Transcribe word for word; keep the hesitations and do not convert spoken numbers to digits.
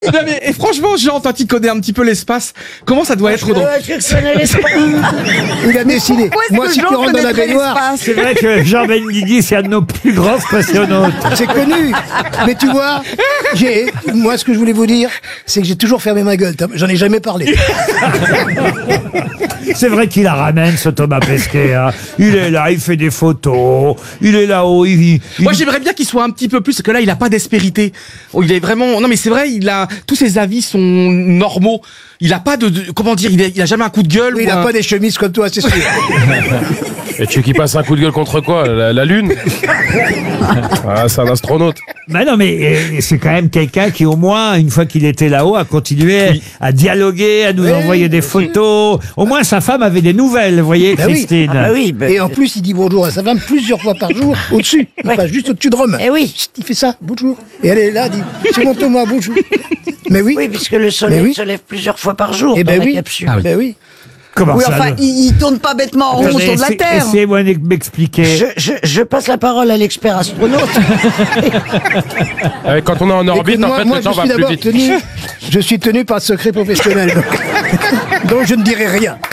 Non mais et franchement, Jean, toi qui connais un petit peu l'espace, comment ça doit être drôle? Il a décidé. Moi, si tu rentres dans la baignoire, C'est vrai que Jean Benguigui, c'est un de nos plus grands spationautes. c'est connu. Mais tu vois, j'ai, moi, ce que je voulais vous dire, c'est que j'ai toujours fermé ma gueule. J'en ai jamais parlé. C'est vrai qu'il la ramène, ce Thomas Pesquet. Hein. Il est là, il fait des photos, il est là-haut, il... il... Moi j'aimerais bien qu'il soit un petit peu plus, parce que là il a pas d'aspérité. Oh, il est vraiment, non mais c'est vrai, il a, tous ses avis sont normaux. Il a pas de, de comment dire, il a, il a jamais un coup de gueule. Oui, ou il a un... pas des chemises comme toi, c'est sûr. Et tu veux qu'il passe un coup de gueule contre quoi? La, la Lune? Ah, c'est un astronaute. Bah non, mais euh, c'est quand même quelqu'un qui, au moins, une fois qu'il était là-haut, a continué oui. à dialoguer, à nous oui, envoyer des photos. Au moins, sa femme avait des nouvelles, vous voyez, bah Christine. Oui. Ah bah oui, bah... Et en plus, il dit bonjour à sa femme plusieurs fois par jour, au-dessus. Ouais. Pas juste au-dessus de Rome. Eh oui. Il fait ça, bonjour. Et elle est là, dit, c'est mon Thomas, bonjour. Mais oui. Oui, puisque le soleil oui. se lève plusieurs fois par jour et dans ben la oui. capsule. Ah oui. Ben oui. Comment oui, ça, enfin, le... il, il tourne pas bêtement en rond autour de la Terre. Essayez-moi de m'expliquer. Je, je, je passe la parole à l'expert astronaute. euh, quand on est en orbite, moi, en fait, moi, le temps va plus vite. Tenu, je suis tenu par le secret professionnel. Donc, donc je ne dirai rien.